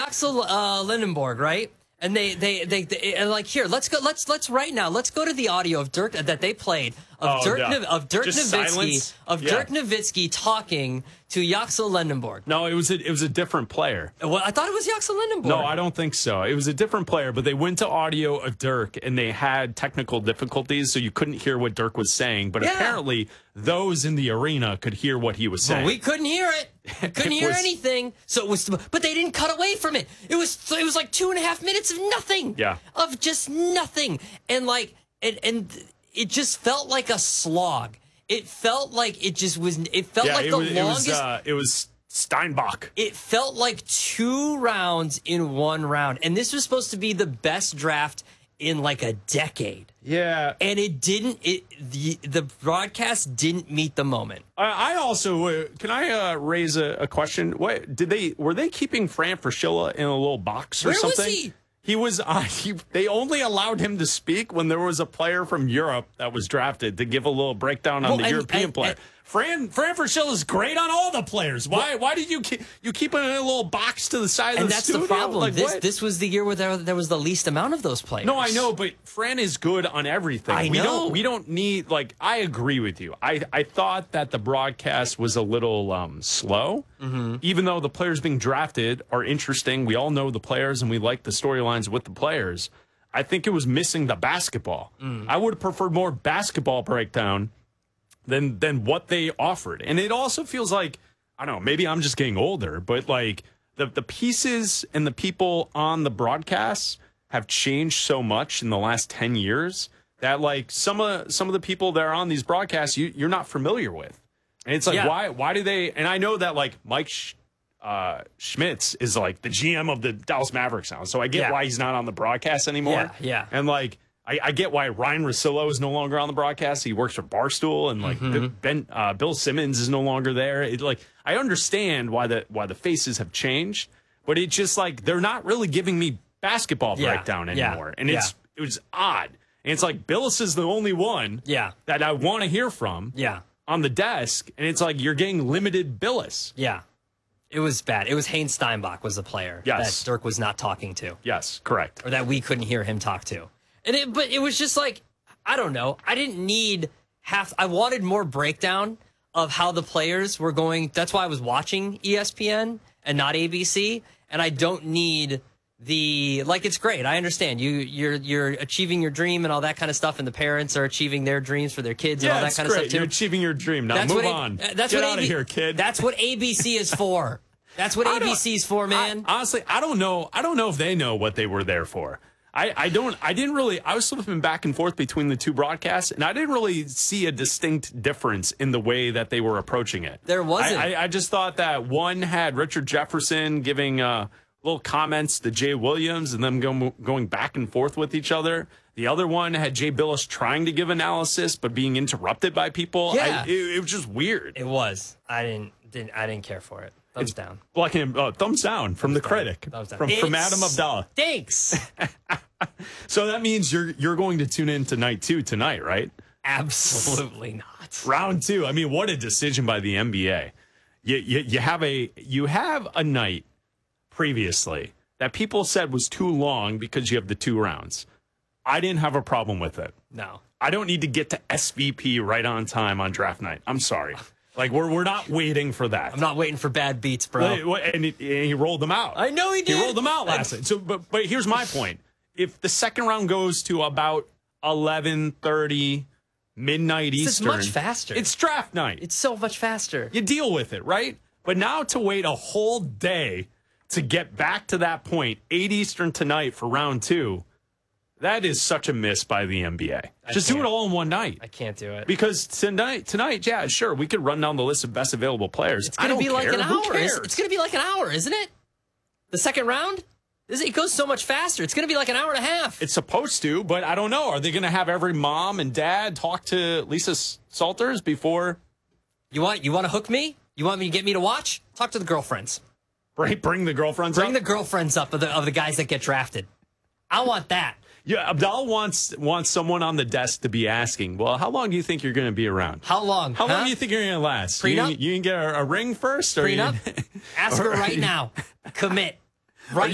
Yaxel Lindenborg, right? And they and like, here, let's right now, let's go to the audio of Dirk that they played of Dirk Nowitzki talking to Yaxel Lindenborg. No, it was a different player. Well, I thought it was Yaxel Lindenborg. No, I don't think so. It was a different player, but they went to audio of Dirk and they had technical difficulties, so you couldn't hear what Dirk was saying. But apparently, those in the arena could hear what he was saying. Well, we couldn't hear it. Couldn't hear anything. So it was, but they didn't cut away from it. It was like 2.5 minutes of nothing. Yeah, of just nothing, and like and it just felt like a slog. It felt like it just was. It felt like the longest. It was Steinbach. It felt like 2 rounds in 1 round, and this was supposed to be the best draft in like a decade. Yeah, and it didn't. The broadcast didn't meet the moment. I also can I raise a question? What were they keeping Fran Fraschilla in a little box or something? Where was he? He was. They only allowed him to speak when there was a player from Europe that was drafted to give a little breakdown on the European player. Fran Fraschilla is great on all the players. Why did you keep him in a little box to the side of the studio? And that's the problem. Like, this was the year where there was the least amount of those players. No, I know, but Fran is good on everything. I know. We don't need, like, I agree with you. I thought that the broadcast was a little slow, even though the players being drafted are interesting. We all know the players and we like the storylines with the players. I think it was missing the basketball. I would have preferred more basketball breakdown than what they offered. And it also feels like, I don't know, maybe I'm just getting older, but like the pieces and the people on the broadcasts have changed so much in the last 10 years that like some of the people that are on these broadcasts you're not familiar with. And it's like, why do they, and I know that like Mike Schmitz is like the GM of the Dallas Mavericks now, so I get why he's not on the broadcast anymore. Yeah. And like I get why Ryan Russillo is no longer on the broadcast. He works for Barstool, and like Bill Simmons is no longer there. I understand why the faces have changed, but it's just like they're not really giving me basketball breakdown anymore, and it was odd. And it's like Billis is the only one that I want to hear from on the desk, and it's like you're getting limited Billis. Yeah. It was bad. It was Haynes Steinbach was the player that Dirk was not talking to. Yes, correct. Or that we couldn't hear him talk to. But it was just like, I don't know. I didn't need I wanted more breakdown of how the players were going. That's why I was watching ESPN and not ABC. And I don't need it's great. I understand you're achieving your dream and all that kind of stuff. And the parents are achieving their dreams for their kids and all that kind of stuff too. You're achieving your dream. Now move on. Get out of here, kid. That's what ABC is for. That's what ABC's for, man. Honestly, I don't know. I don't know if they know what they were there for. I was flipping back and forth between the two broadcasts, and I didn't really see a distinct difference in the way that they were approaching it. There wasn't. I just thought that one had Richard Jefferson giving little comments to Jay Williams and them going back and forth with each other. The other one had Jay Billis trying to give analysis, but being interrupted by people. Yeah. It was just weird. It was. I didn't care for it. Thumbs down. Like thumbs down from the critic. From Adam Abdallah. Thanks. So that means you're going to tune in tonight, right? Absolutely not. Round 2. I mean, what a decision by the NBA. You have a night previously that people said was too long because you have the 2 rounds. I didn't have a problem with it. No. I don't need to get to SVP right on time on draft night. I'm sorry. Like, we're not waiting for that. I'm not waiting for bad beats, bro. And he rolled them out. I know he did. He rolled them out last night. So, but here's my point. If the second round goes to about 11:30, midnight Eastern. It's much faster. It's draft night. It's so much faster. You deal with it, right? But now to wait a whole day to get back to that point, 8 Eastern tonight for round 2, that is such a miss by the NBA. Just do it all in one night. I can't do it. Because tonight, yeah, sure, we could run down the list of best available players. It's going to be like an hour. Who cares? It's going to be like an hour, isn't it? The second round? It goes so much faster. It's going to be like an hour and a half. It's supposed to, but I don't know. Are they going to have every mom and dad talk to Lisa Salters before? You want to hook me? You want me to get me to watch? Talk to the girlfriends. Bring the girlfriends up? Bring the girlfriends up of the guys that get drafted. I want that. Yeah, Abdal wants someone on the desk to be asking, well, how long do you think you're going to be around? How long? How long do you think you're going to last? Prenup? You can get a ring first? Or Prenup? Ask her right now. Commit. Right